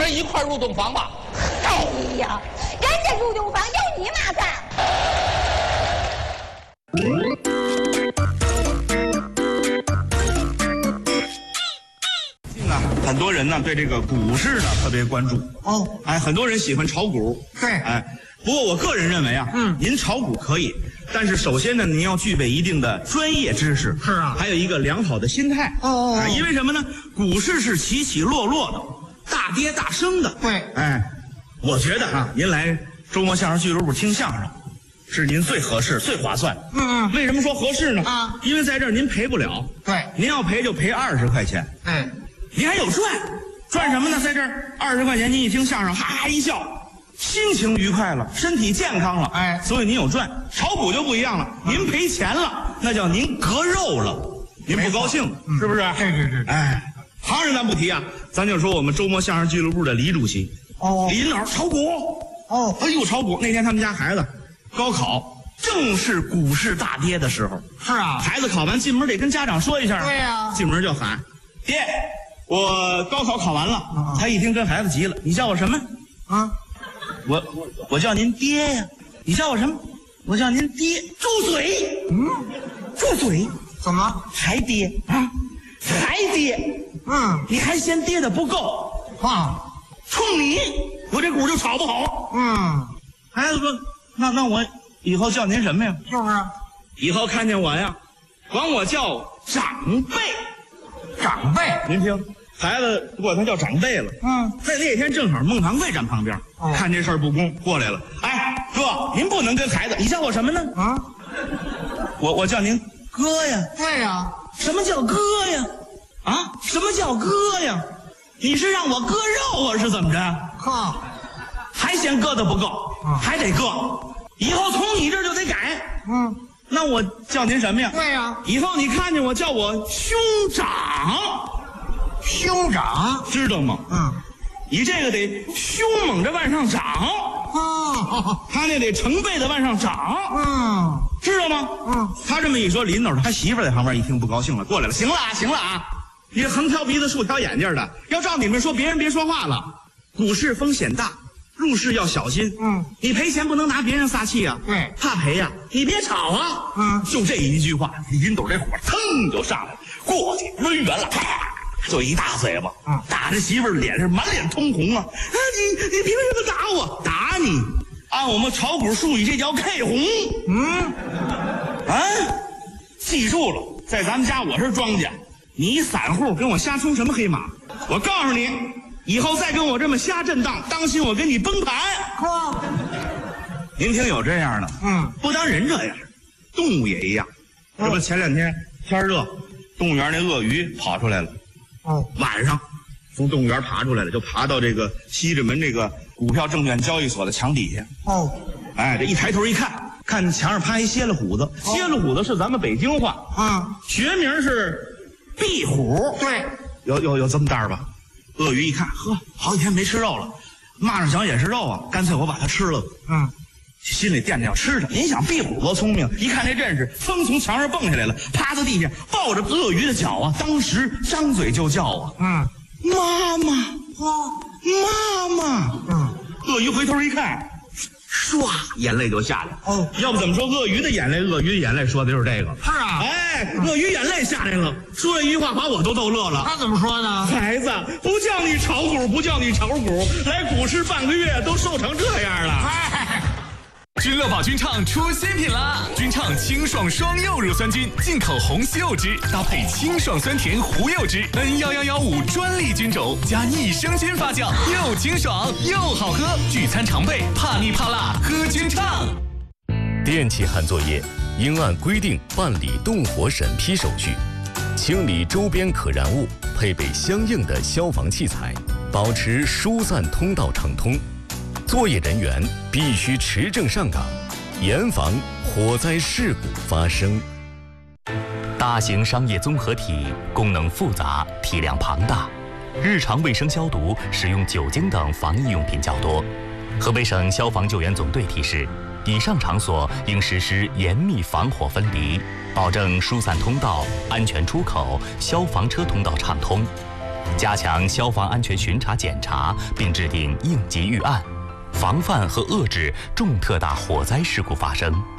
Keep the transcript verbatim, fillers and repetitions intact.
人一块入洞房吧。 哎呀，人家入洞房有你嘛事？ 很多人呢对这个股市呢特别关注哦， 哎，很多人喜欢炒股， 对， 哎，不过我个人认为啊， 嗯， 您炒股可以，但是首先呢，您要具备一定的专业知识， 是啊还有一个良好的心态， 哦哦哦哎因为什么呢？股市是起起落落的，大跌大升的， 对哎，我觉得啊，您来周末相声俱乐部听相声，是您最合适、最划算的。 嗯嗯为什么说合适呢？ 啊， 因为在这儿您赔不了， 对， 您要赔就赔二十块钱。 哎， 你还有赚，赚什么呢？在这儿二十块钱，您一听相声，哈哈一笑，心情愉快了，身体健康了， 哎所以您有赚。炒股就不一样了，您赔钱了，那叫您割肉了，您不高兴，是不是？ 对对对， 哎，行人咱不提啊，咱就说我们周末相声俱乐部的李主席， 哦李老师炒股， 哦， 哎呦炒股。那天他们家孩子高考，正是股市大跌的时候， 是啊， 孩子考完进门得跟家长说一下， 对呀进门就喊爹。我高考考完了， 啊他一听跟孩子急了，你叫我什么？ 啊， 我我我叫您爹呀。你叫我什么？我叫您爹。住嘴！ 嗯， 住嘴！ 怎么？ 还爹啊？还爹？ 嗯， 你还嫌爹的不够？ 啊， 冲你，我这股就炒不好。 嗯， 孩子说，那那我以后叫您什么呀？ 就是以后看见我呀，管我叫长辈。 长辈。 您听，孩子管他叫长辈了。 嗯， 在那天正好孟堂贵站旁边， 哦看这事儿不公，过来了。哎，哥，您不能跟孩子，你叫我什么呢？ 啊， 我我叫您哥呀。 对呀， 什么叫哥呀？啊，什么叫哥呀？你是让我割肉啊，是怎么着？ 呵， 还嫌割的不够， 嗯还得割。以后从你这儿就得改。 嗯， 那我叫您什么呀？ 对呀， 以后你看见我叫我兄长， 兄长。 知道吗？ 嗯， 你这个得凶猛着往上涨， 啊， 他那得成倍的往上涨， 嗯知道吗？ 嗯， 他这么一说，林头他媳妇儿在旁边一听不高兴了，过来了。行了啊，行了啊，你这横挑鼻子竖挑眼镜的，要照你们说，别人别说话了。股市风险大，入市要小心。 嗯， 你赔钱不能拿别人撒气啊。 对怕赔呀、你别吵啊。 嗯就这一句话，林斗这火腾就上来了，过去抡圆了，啪就一大嘴巴， 嗯打着媳妇儿脸是满脸通红啊！啊，你你凭什么打我？打你！按我们炒股术语，这叫 K 红。 嗯， 啊，记住了，在咱们家我是庄家，你散户跟我瞎充什么黑马？我告诉你，以后再跟我这么瞎震荡，当心我给你崩盘。 呵， 您听有这样的， 嗯， 不当人这样，动物也一样。这不前两天天热，动物园那鳄鱼跑出来了， 哦， 晚上从动物园爬出来了，就爬到这个西直门这个股票证券交易所的墙底下。 哦， 哎，这一抬头一看，看墙上趴一蝎子虎子，蝎子虎子是咱们北京话， 啊， 学名是壁虎。 对， 有有有这么大儿吧？鳄鱼一看，呵，好几天没吃肉了，蚂蚱想也是肉啊，干脆我把它吃了。 嗯， 心里惦着要吃它。您想壁虎多聪明，一看这阵势，风从墙上蹦下来了，趴在地下抱着鳄鱼的脚啊，当时张嘴就叫啊， 嗯， 妈妈， 哦， 妈妈。 嗯， 鳄鱼回头一看，唰，眼泪就下来了。 哦要不怎么说鳄鱼的眼泪，鳄鱼的眼泪说的就是这个。 是啊， 哎，鳄鱼眼泪下来了，说了一句话，把我都逗乐了。 他怎么说呢？ 孩子，不叫你炒股，不叫你炒股，来股市半个月都瘦成这样了。 哎， 君乐宝君畅出新品啦！君畅清爽双柚乳酸菌，进口红西柚汁，搭配清爽酸甜胡柚汁 N 一一一五专利菌种加益生菌发酵，又清爽又好喝。聚餐常备，怕腻怕辣喝君畅。 电气焊作业应按规定办理动火审批手续，清理周边可燃物，配备相应的消防器材，保持疏散通道畅通。作业人员必须持证上岗，严防火灾事故发生。 大型商业综合体功能复杂，体量庞大，日常卫生消毒使用酒精等防疫用品较多。河北省消防救援总队提示，以上场所应实施严密防火分离，保证疏散通道、安全出口、消防车通道畅通。 加强消防安全巡查检查，并制定应急预案，防范和遏制重特大火灾事故发生。